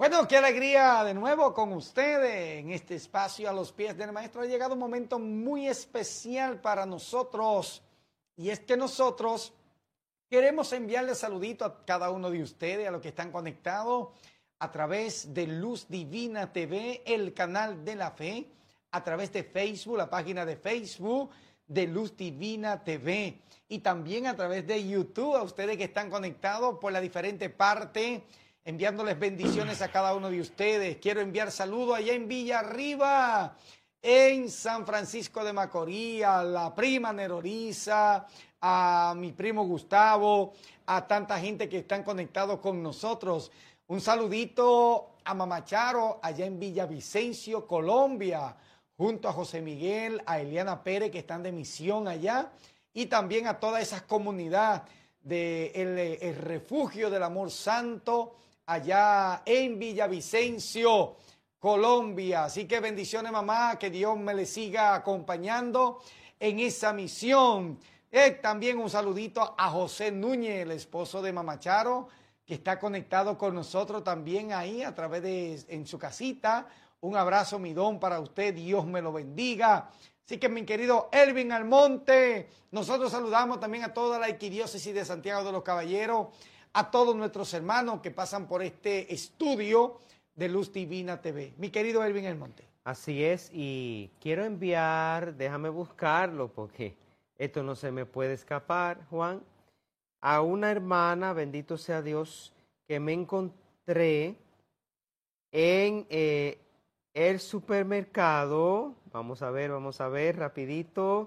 Bueno, qué alegría de nuevo con ustedes en este espacio a los pies del maestro. Ha llegado un momento muy especial para nosotros y es que nosotros queremos enviarle saludito a cada uno de ustedes, a los que están conectados a través de Luz Divina TV, el canal de la fe, a través de Facebook, la página de Facebook de Luz Divina TV y también a través de YouTube, a ustedes que están conectados por la diferente parte, enviándoles bendiciones a cada uno de ustedes. Quiero enviar saludos allá en Villarriba, en San Francisco de Macorís, a la prima Neroriza, a mi primo Gustavo, a tanta gente que están conectados con nosotros. Un saludito a Mamá Charo, allá en Villavicencio, Colombia, junto a José Miguel, a Eliana Pérez, que están de misión allá, y también a toda esa comunidad del Refugio del Amor Santo, allá en Villavicencio, Colombia. Así que bendiciones, mamá, que Dios me le siga acompañando en esa misión. También un saludito a José Núñez, el esposo de Mamá Charo, que está conectado con nosotros también ahí a través en su casita. Un abrazo, mi don, para usted. Dios me lo bendiga. Así que, mi querido Elvin Almonte, nosotros saludamos también a toda la arquidiócesis de Santiago de los Caballeros, a todos nuestros hermanos que pasan por este estudio de Luz Divina TV. Mi querido Elvin Almonte. Así es, y quiero enviar, déjame buscarlo porque esto no se me puede escapar, Juan, a una hermana, bendito sea Dios, que me encontré en el supermercado. Vamos a ver, rapidito.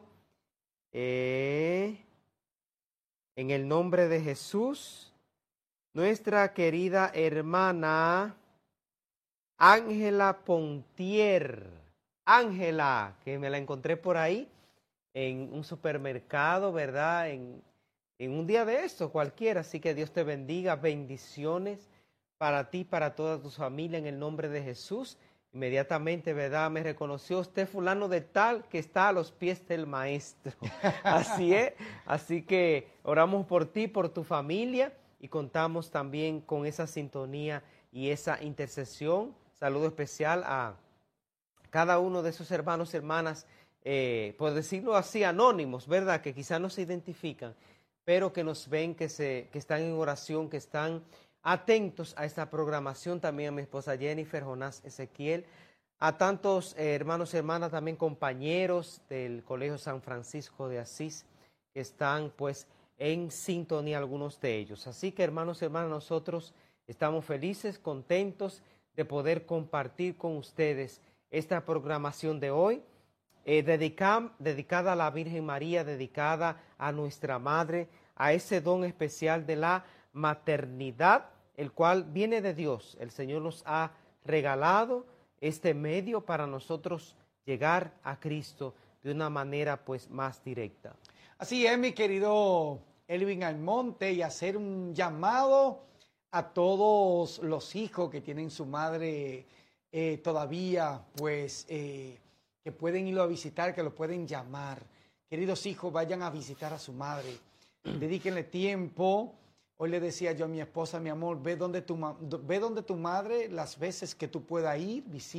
En el nombre de Jesús, nuestra querida hermana Ángela Pontier. Ángela, que me la encontré por ahí en un supermercado, ¿verdad? En un día de esto cualquiera. Así que Dios te bendiga, bendiciones para ti, para toda tu familia, en el nombre de Jesús. Inmediatamente, ¿verdad? Me reconoció usted, fulano de tal, que está a los pies del maestro. Así es. Así que oramos por ti, por tu familia, y contamos también con esa sintonía y esa intercesión. Saludo especial a cada uno de esos hermanos y hermanas, por decirlo así, anónimos, ¿verdad? Que quizás no se identifican, pero que nos ven, que están en oración, que están atentos a esta programación. También a mi esposa Jennifer, Jonás, Ezequiel, a tantos hermanos y hermanas, también compañeros del Colegio San Francisco de Asís, que están pues en sintonía, algunos de ellos. Así que, hermanos y hermanas, nosotros estamos felices, contentos de poder compartir con ustedes esta programación de hoy, dedicada a la Virgen María, dedicada a nuestra Madre, a ese don especial de la maternidad, el cual viene de Dios. El Señor nos ha regalado este medio para nosotros llegar a Cristo de una manera pues más directa. Así es, mi querido Elvin Almonte, y hacer un llamado a todos los hijos que tienen su madre todavía, pues, que pueden irlo a visitar, que lo pueden llamar. Queridos hijos, vayan a visitar a su madre, dedíquenle tiempo. Hoy le decía yo a mi esposa, mi amor, ve donde tu madre las veces que tú puedas ir, visita.